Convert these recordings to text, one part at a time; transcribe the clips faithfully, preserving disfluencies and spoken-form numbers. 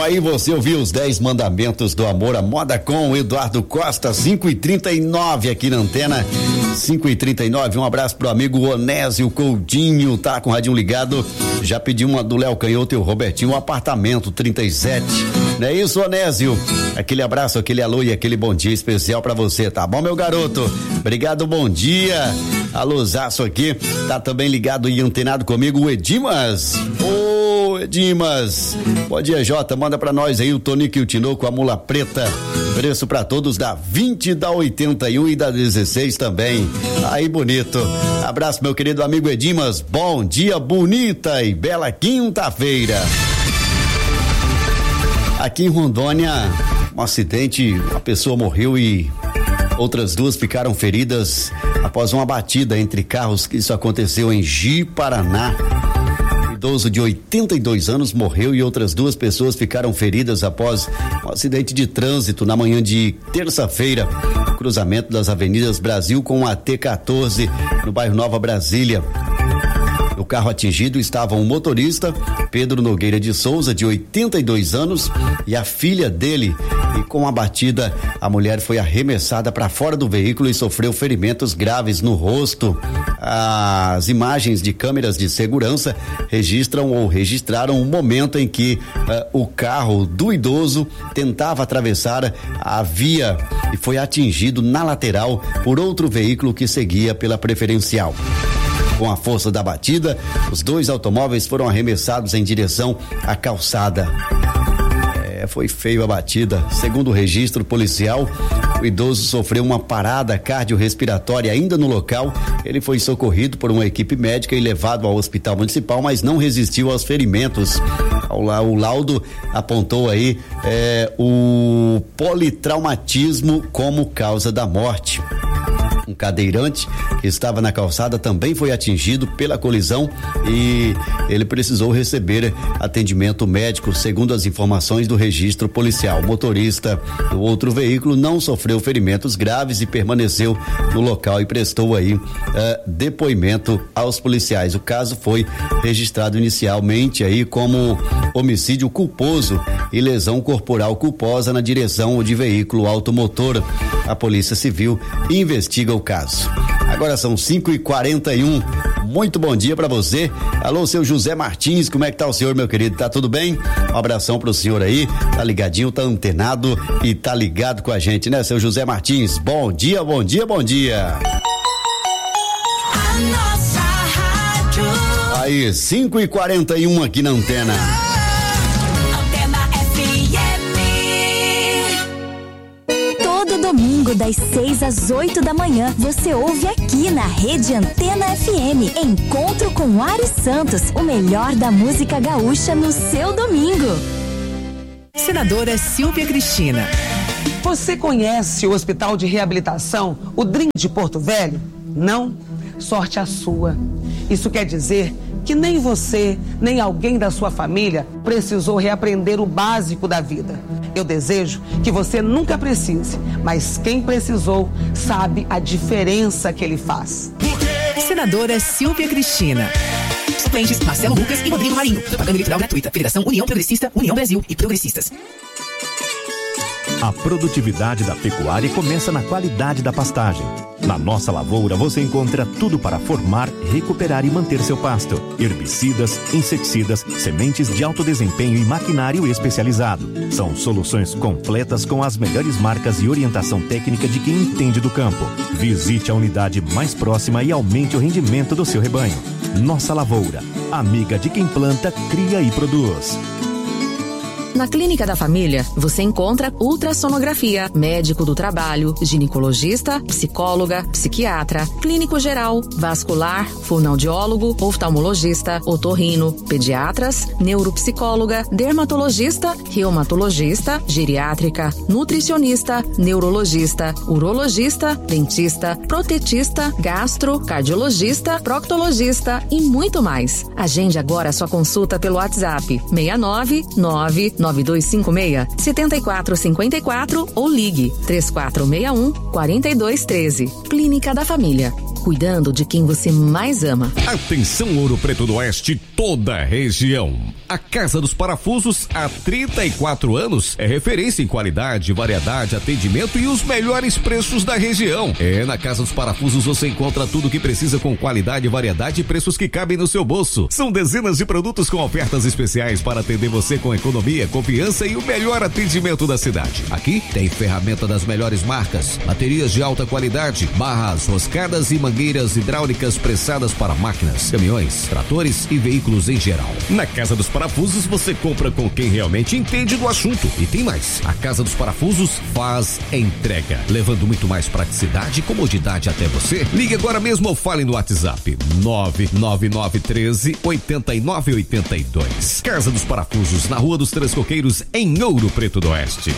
Aí você ouviu os dez mandamentos do amor, a moda com o Eduardo Costa, cinco e trinta e nove aqui na antena, cinco e trinta e nove. Um abraço pro amigo Onésio Coutinho, tá com o radinho ligado, já pediu uma do Léo Canhoto e o Robertinho, um apartamento trinta e sete. Não é isso, Onésio? Aquele abraço, aquele alô e aquele bom dia especial pra você, tá bom, meu garoto? Obrigado, bom dia. Alôzaço aqui, tá também ligado e antenado comigo o Edimas. Ô, Edimas, bom dia, Jota, manda pra nós aí o Tonico e o Tinoco, a mula preta, preço pra todos da vinte, da oitenta e um e da dezesseis também. Aí, bonito. Abraço, meu querido amigo Edimas, bom dia, bonita e bela quinta-feira. Aqui em Rondônia, um acidente, uma pessoa morreu e outras duas ficaram feridas após uma batida entre carros, que isso aconteceu em Ji-Paraná. Um idoso de oitenta e dois anos morreu e outras duas pessoas ficaram feridas após um acidente de trânsito na manhã de terça-feira, no cruzamento das avenidas Brasil com a T quatorze, no bairro Nova Brasília. No carro atingido estavam o motorista Pedro Nogueira de Souza, de oitenta e dois anos, e a filha dele. E com a batida, a mulher foi arremessada para fora do veículo e sofreu ferimentos graves no rosto. As imagens de câmeras de segurança registram ou registraram o momento em que uh, o carro do idoso tentava atravessar a via e foi atingido na lateral por outro veículo que seguia pela preferencial. Com a força da batida, os dois automóveis foram arremessados em direção à calçada. É, foi feio a batida. Segundo o registro policial, o idoso sofreu uma parada cardiorrespiratória ainda no local. Ele foi socorrido por uma equipe médica e levado ao hospital municipal, mas não resistiu aos ferimentos. O laudo apontou aí é, o politraumatismo como causa da morte. Um cadeirante que estava na calçada também foi atingido pela colisão e ele precisou receber atendimento médico, segundo as informações do registro policial. O motorista do outro veículo não sofreu ferimentos graves e permaneceu no local e prestou aí uh, depoimento aos policiais. O caso foi registrado inicialmente aí como homicídio culposo e lesão corporal culposa na direção de veículo automotor. A Polícia Civil investiga o caso. Agora são cinco e quarenta e um. Muito bom dia pra você. Alô, seu José Martins, como é que tá o senhor, meu querido? Tá tudo bem? Um abração pro senhor aí. Tá ligadinho, tá antenado e tá ligado com a gente, né, seu José Martins? Bom dia, bom dia, bom dia. A nossa rádio. Aí, cinco e quarenta e um aqui na antena. Domingo das seis às oito da manhã, você ouve aqui na Rede Antena F M. Encontro com Ari Santos, o melhor da música gaúcha no seu domingo. Senadora Silvia Cristina. Você conhece o Hospital de Reabilitação, o D R I M de Porto Velho? Não? Sorte a sua. Isso quer dizer que nem você, nem alguém da sua família precisou reaprender o básico da vida. Eu desejo que você nunca precise, mas quem precisou sabe a diferença que ele faz. Senadora Silvia Cristina. Suplentes Marcelo Lucas e Rodrigo Marinho. Propaganda eleitoral gratuita. Federação União Progressista, União Brasil e Progressistas. A produtividade da pecuária começa na qualidade da pastagem. Na Nossa Lavoura você encontra tudo para formar, recuperar e manter seu pasto. Herbicidas, inseticidas, sementes de alto desempenho e maquinário especializado. São soluções completas com as melhores marcas e orientação técnica de quem entende do campo. Visite a unidade mais próxima e aumente o rendimento do seu rebanho. Nossa Lavoura, amiga de quem planta, cria e produz. Na Clínica da Família, você encontra ultrassonografia, médico do trabalho, ginecologista, psicóloga, psiquiatra, clínico geral, vascular, fonoaudiólogo, oftalmologista, otorrino, pediatras, neuropsicóloga, dermatologista, reumatologista, geriátrica, nutricionista, neurologista, urologista, dentista, protetista, gastro, cardiologista, proctologista e muito mais. Agende agora sua consulta pelo WhatsApp seis nove nove nove dois cinco seis sete quatro cinco quatro ou ligue três quatro seis um quatro dois um três. Clínica da Família. cuidando de quem você mais ama. Atenção, Ouro Preto do Oeste, toda a região. A Casa dos Parafusos, há trinta e quatro anos, é referência em qualidade, variedade, atendimento e os melhores preços da região. É, na Casa dos Parafusos você encontra tudo o que precisa com qualidade, variedade e preços que cabem no seu bolso. São dezenas de produtos com ofertas especiais para atender você com economia, confiança e o melhor atendimento da cidade. Aqui tem ferramenta das melhores marcas, baterias de alta qualidade, barras, roscadas e mangueiras hidráulicas pressadas para máquinas, caminhões, tratores e veículos em geral. Na Casa dos Parafusos você compra com quem realmente entende do assunto. E tem mais, a Casa dos Parafusos faz entrega, levando muito mais praticidade e comodidade até você. Ligue agora mesmo ou fale no WhatsApp nove nove nove um três oito nove oito dois. Casa dos Parafusos, na Rua dos Três Coqueiros, em Ouro Preto do Oeste.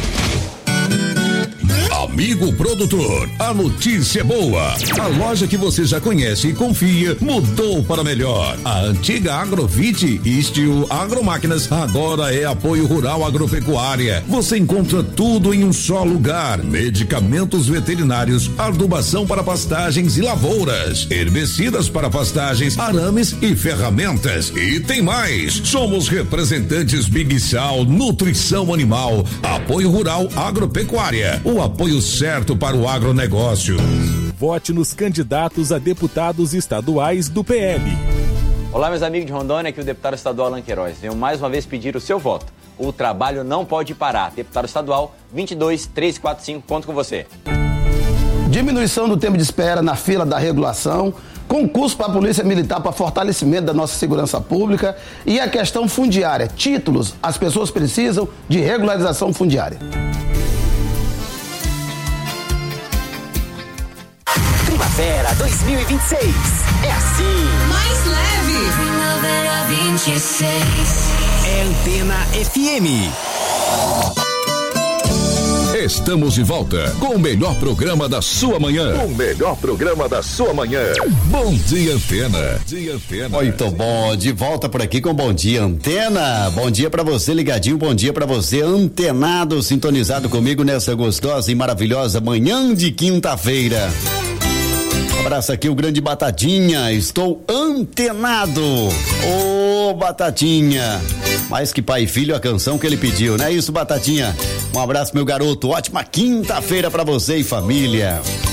Amigo produtor, a notícia é boa. A loja que você já conhece e confia mudou para melhor. A antiga Agrovite e Steel Agromáquinas agora é Apoio Rural Agropecuária. Você encontra tudo em um só lugar: medicamentos veterinários, adubação para pastagens e lavouras, herbicidas para pastagens, arames e ferramentas. E tem mais! Somos representantes Big Sal, Nutrição Animal, Apoio Rural Agropecuária. O apoio certo para o agronegócio. Vote nos candidatos a deputados estaduais do P L. Olá, meus amigos de Rondônia, aqui o deputado estadual Alan Queiroz. Venho mais uma vez pedir o seu voto. O trabalho não pode parar. Deputado estadual vinte e dois, três quatro cinco, conto com você. Diminuição do tempo de espera na fila da regulação, concurso para a Polícia Militar para fortalecimento da nossa segurança pública e a questão fundiária. Títulos, as pessoas precisam de regularização fundiária. Primavera dois mil e vinte e seis. É assim. Mais leve. Primavera vinte e seis. É Antena F M. Estamos de volta com o melhor programa da sua manhã. O melhor programa da sua manhã. Bom dia, Antena. Dia, Antena. Muito bom, de volta por aqui com Bom Dia, Antena. Bom dia pra você ligadinho, bom dia pra você antenado, sintonizado comigo nessa gostosa e maravilhosa manhã de quinta-feira. Abraço aqui o grande Batatinha, estou antenado. Ô, Batatinha, mais que pai e filho, a canção que ele pediu, não é isso, Batatinha? Um abraço, meu garoto, ótima quinta-feira pra você e família.